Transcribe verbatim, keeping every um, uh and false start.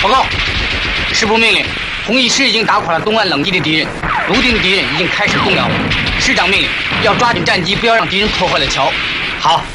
报告，师部命令，红一师已经打垮了东岸冷地的敌人，泸定的敌人已经开始动摇了。师长命令，要抓紧战机，不要让敌人破坏了桥。 好。